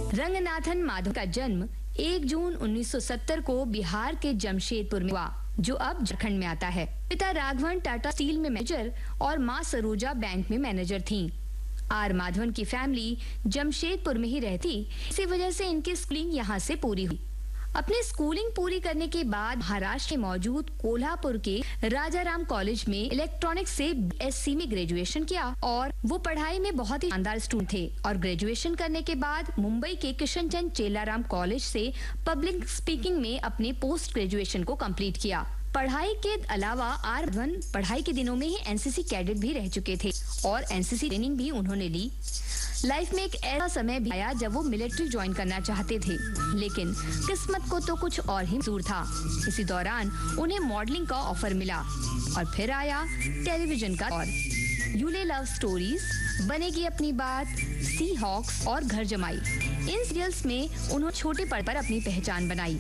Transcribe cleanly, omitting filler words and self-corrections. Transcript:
रंगनाथन माधव का जन्म 1 जून 1970 को बिहार के जमशेदपुर में हुआ, जो अब झारखंड में आता है। पिता राघवन टाटा स्टील में मैनेजर और मां सरोजा बैंक में मैनेजर थीं। आर माधवन की फैमिली जमशेदपुर में ही रहती, इसी वजह से इनकी स्कूलिंग यहाँ से पूरी हुई। अपनी स्कूलिंग पूरी करने के बाद महाराष्ट्र में मौजूद कोल्हापुर के राजाराम कॉलेज में इलेक्ट्रॉनिक्स से BSc में ग्रेजुएशन किया और वो पढ़ाई में बहुत ही शानदार स्टूडेंट थे। और ग्रेजुएशन करने के बाद मुंबई के किशनचंद चेलाराम कॉलेज से पब्लिक स्पीकिंग में अपने पोस्ट ग्रेजुएशन को कंप्लीट किया। पढ़ाई के अलावा आर माधवन पढ़ाई के दिनों में ही एनसीसी कैडेट भी रह चुके थे और एनसीसी ट्रेनिंग भी उन्होंने ली। लाइफ में एक ऐसा समय भी आया जब वो मिलिट्री ज्वाइन करना चाहते थे, लेकिन किस्मत को तो कुछ और ही मंजूर था। इसी दौरान उन्हें मॉडलिंग का ऑफर मिला और फिर आया टेलीविजन का दौर। यू ले लव स्टोरीज, बनेगी अपनी बात, सी हॉक्स और घर जमाई, इन सीरियल्स में उन्होंने छोटे पर्दे पर अपनी पहचान बनाई।